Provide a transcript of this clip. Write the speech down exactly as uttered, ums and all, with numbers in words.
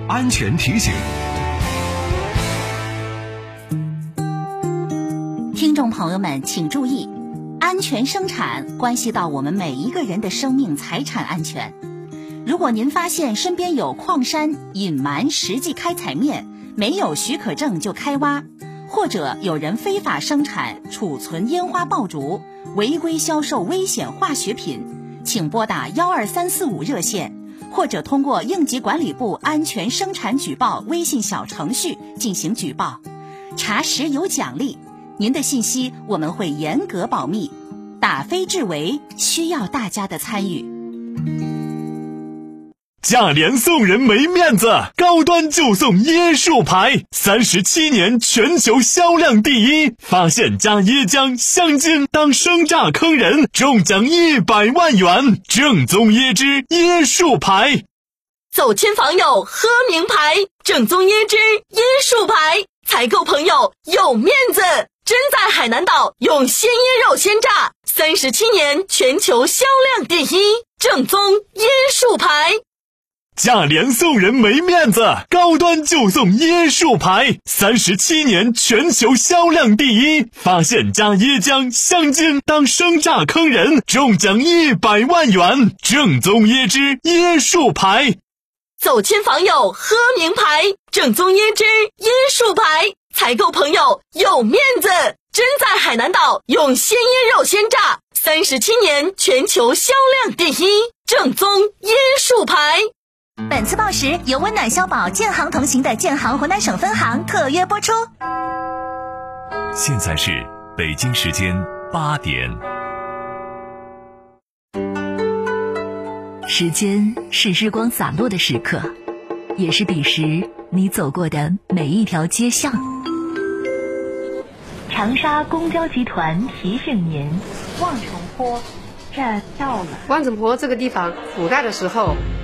安全提醒。 听众朋友们请注意，安全生产关系到我们每一个人的生命财产安全。如果您发现身边有矿山隐瞒实际开采面，没有许可证就开挖，或者有人非法生产储存烟花爆竹，违规销售危险化学品，请拨打幺二三四五热线，或者通过应急管理部安全生产举报微信小程序进行举报，查实有奖励，您的信息我们会严格保密，打非治为，需要大家的参与。 价廉送人没面子，高端就送椰树牌，三十七年全球销量第一，发现加椰浆香精当生榨坑人，中奖一百万元，正宗椰汁椰树牌。 走亲访友喝名牌，正宗椰汁椰树牌，采购朋友有面子，真在海南岛用鲜椰肉鲜榨，三十七年全球销量第一，正宗椰树牌。 价廉送人没面子，高端就送椰树牌，三十七年全球销量第一，发现加椰浆香精当生榨坑人，中奖一百万元，正宗椰汁椰树牌。 走亲访友喝名牌，正宗椰汁椰树牌，采购朋友有面子，真在海南岛用鲜椰肉鲜榨，三十七年全球销量第一，正宗椰树牌。 本次报时由温暖消保建行同行的建行湖南省分行特约播出。 现在是北京时间八点。 时间是日光洒落的时刻，也是彼时你走过的每一条街巷。长沙公交集团提醒您，望城坡站到了。 望城坡这个地方，古代的时候